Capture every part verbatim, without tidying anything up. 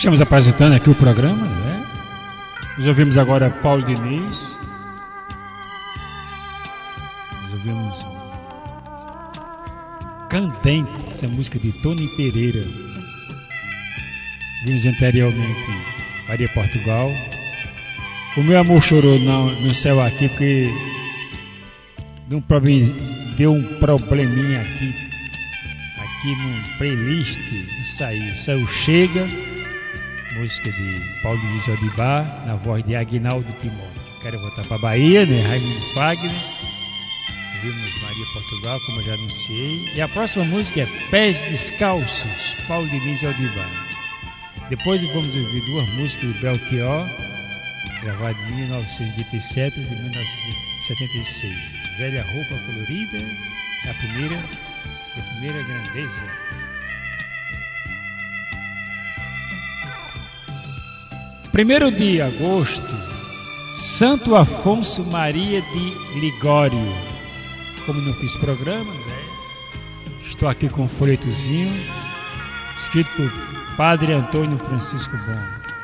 Estamos apresentando aqui o programa, né? Nós ouvimos agora Paulo Diniz. Nós ouvimos Candente, essa música de Tony Pereira. Vimos anteriormente Maria Portugal. O meu amor chorou no, no céu aqui porque deu um, problem, deu um probleminha aqui, aqui no playlist, não saiu. Saiu Chega, música de Paulo Diniz Odibar, na voz de Aguinaldo Timóteo. Quero voltar para a Bahia, né? Raimundo Fagner. Vimos Maria Portugal, como eu já anunciei. E a próxima música é Pés Descalços, Paulo Diniz Odibar. Depois vamos ouvir duas músicas do Belchior, gravado de mil novecentos e oitenta e sete e de mil novecentos e setenta e seis. Velha Roupa Colorida, a primeira, a primeira grandeza. Primeiro de agosto, Santo Afonso Maria de Ligório. Como não fiz programa, né? Estou aqui com um folhetozinho escrito por Padre Antônio Francisco Bom.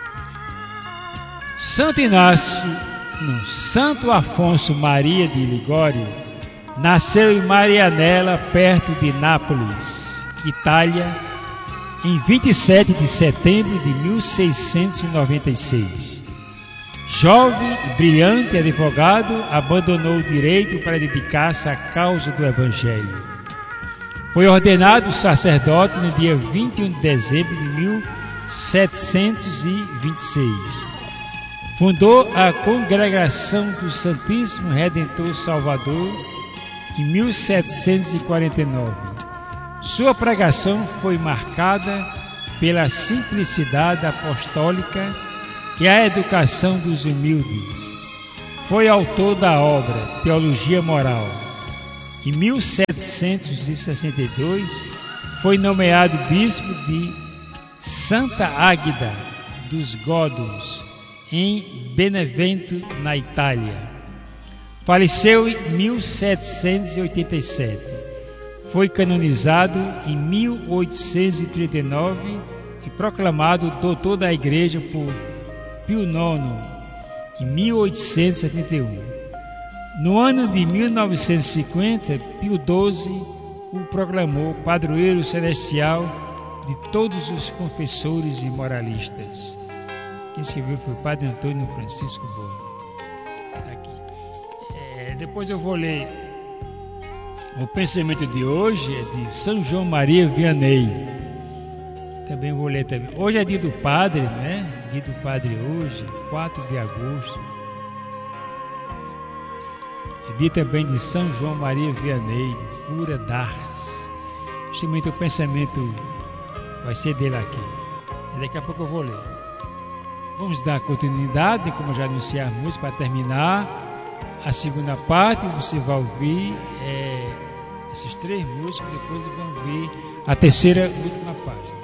Santo Inácio, não, Santo Afonso Maria de Ligório, nasceu em Marianella, perto de Nápoles, Itália, em vinte e sete de setembro de mil seiscentos e noventa e seis. Jovem e brilhante advogado, abandonou o direito para dedicar-se à causa do Evangelho. Foi ordenado sacerdote no dia vinte e um de dezembro de mil setecentos e vinte e seis. Fundou a Congregação do Santíssimo Redentor Salvador em mil setecentos e quarenta e nove. Sua pregação foi marcada pela simplicidade apostólica e a educação dos humildes. Foi autor da obra Teologia Moral. Em mil setecentos e sessenta e dois, foi nomeado bispo de Santa Águeda dos Gódons, em Benevento, na Itália. Faleceu em mil setecentos e oitenta e sete. Foi canonizado em mil oitocentos e trinta e nove e proclamado doutor da Igreja por Pio nono, em mil oitocentos e setenta e um. No ano de mil novecentos e cinquenta, Pio doze o proclamou padroeiro celestial de todos os confessores e moralistas. Quem escreveu foi o Padre Antônio Francisco Bom. Aqui. É, depois eu vou ler o pensamento de hoje, é de São João Maria Vianney. Também vou ler também. Hoje é dia do Padre, né? Dia do Padre hoje, quatro de agosto. É dia também de São João Maria Vianney, de Cura d'Ars. Justamente o pensamento vai ser dele aqui. E daqui a pouco eu vou ler. Vamos dar continuidade, como já anunciei a música, para terminar a segunda parte. Você vai ouvir é, esses três músicos, depois vão ouvir a terceira e última parte.